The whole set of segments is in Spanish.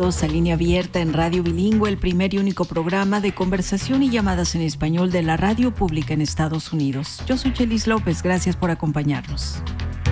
Bienvenidos a Línea Abierta en Radio Bilingüe, el primer y único programa de conversación y llamadas en español de la radio pública en Estados Unidos. Yo soy Chelis López, gracias por acompañarnos.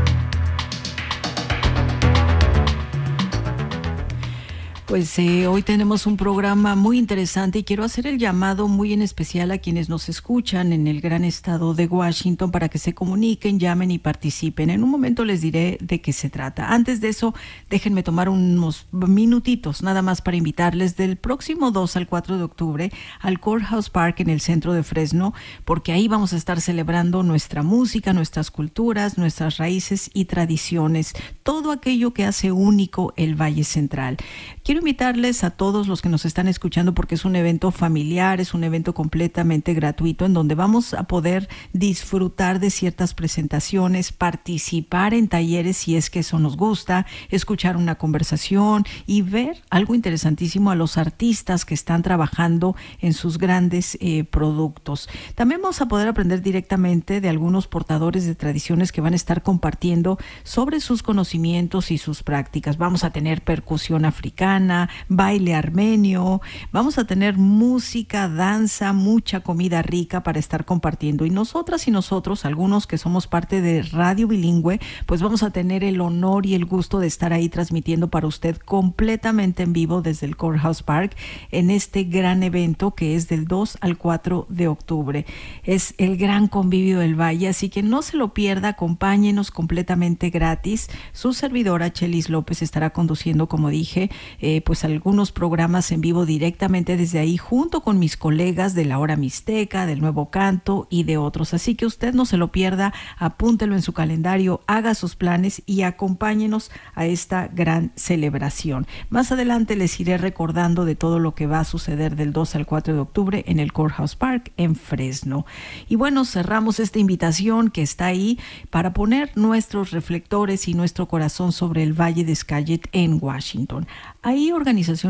Pues hoy tenemos un programa muy interesante y quiero hacer el llamado muy en especial a quienes nos escuchan en el gran estado de Washington para que se comuniquen, llamen y participen. En un momento les diré de qué se trata. Antes de eso, déjenme tomar unos minutitos nada más para invitarles del próximo 2 al 4 de octubre al Courthouse Park en el centro de Fresno, porque ahí vamos a estar celebrando nuestra música, nuestras culturas, nuestras raíces y tradiciones, todo aquello que hace único el Valle Central. Quiero invitarles a todos los que nos están escuchando porque es un evento familiar, es un evento completamente gratuito en donde vamos a poder disfrutar de ciertas presentaciones, participar en talleres si es que eso nos gusta, escuchar una conversación y ver algo interesantísimo a los artistas que están trabajando en sus grandes productos. También vamos a poder aprender directamente de algunos portadores de tradiciones que van a estar compartiendo sobre sus conocimientos y sus prácticas. Vamos a tener percusión africana, baile armenio, vamos a tener música, danza, mucha comida rica para estar compartiendo. Y nosotras y nosotros, algunos que somos parte de Radio Bilingüe, pues vamos a tener el honor y el gusto de estar ahí transmitiendo para usted completamente en vivo desde el Courthouse Park en este gran evento que es del 2 al 4 de octubre. Es el gran convivio del Valle, así que no se lo pierda, acompáñenos completamente gratis. Su servidora Chelis López estará conduciendo, como dije, pues algunos programas en vivo directamente desde ahí junto con mis colegas de la Hora Mixteca, del Nuevo Canto y de otros. Así que usted no se lo pierda, apúntelo en su calendario, haga sus planes y acompáñenos a esta gran celebración. Más adelante les iré recordando de todo lo que va a suceder del 2 al 4 de octubre en el Courthouse Park en Fresno. Y bueno, cerramos esta invitación que está ahí para poner nuestros reflectores y nuestro corazón sobre el Valle de Skagit en Washington. Hay organizaciones